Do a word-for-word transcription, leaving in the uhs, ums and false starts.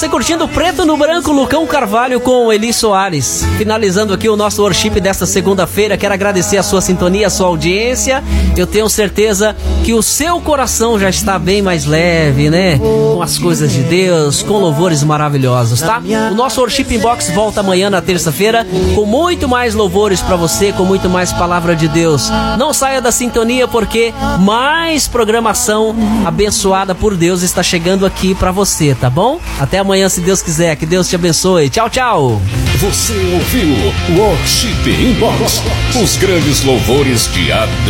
você curtindo Preto no Branco, Lucão Carvalho com Eli Soares. Finalizando aqui o nosso worship desta segunda-feira, quero agradecer a sua sintonia, a sua audiência. Eu tenho certeza que o seu coração já está bem mais leve, né? Com as coisas de Deus, com louvores maravilhosos, tá? O nosso worship inbox volta amanhã na terça-feira com muito mais louvores pra você, com muito mais palavra de Deus. Não saia da sintonia porque mais programação abençoada por Deus está chegando aqui pra você, tá bom? Até amanhã, se Deus quiser. Que Deus te abençoe. Tchau, tchau. Você ouviu Worship Inbox, os grandes louvores de Adão.